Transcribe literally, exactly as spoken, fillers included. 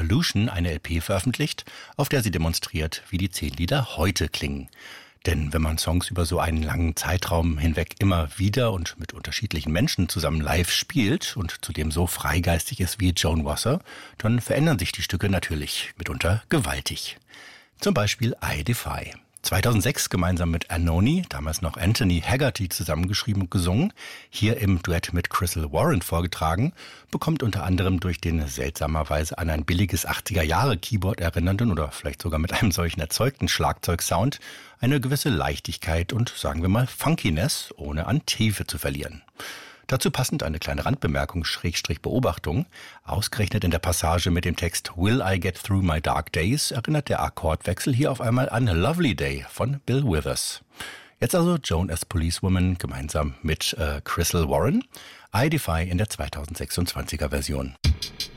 Evolution eine L P veröffentlicht, auf der sie demonstriert, wie die zehn Lieder heute klingen. Denn wenn man Songs über so einen langen Zeitraum hinweg immer wieder und mit unterschiedlichen Menschen zusammen live spielt und zudem so freigeistig ist wie Joan Wasser, dann verändern sich die Stücke natürlich, mitunter gewaltig. Zum Beispiel I Defy. zweitausendsechs gemeinsam mit Anoni, damals noch Anthony Haggerty, zusammengeschrieben und gesungen, hier im Duett mit Crystal Warren vorgetragen, bekommt unter anderem durch den seltsamerweise an ein billiges achtziger-Jahre-Keyboard erinnernden oder vielleicht sogar mit einem solchen erzeugten Schlagzeugsound eine gewisse Leichtigkeit und, sagen wir mal, Funkiness, ohne an Tiefe zu verlieren. Dazu passend eine kleine Randbemerkung, Schrägstrich Beobachtung. Ausgerechnet in der Passage mit dem Text Will I Get Through My Dark Days erinnert der Akkordwechsel hier auf einmal an Lovely Day von Bill Withers. Jetzt also Joan as Policewoman gemeinsam mit äh, Crystal Warren. I Defy in der zweitausendsechsundzwanziger Version.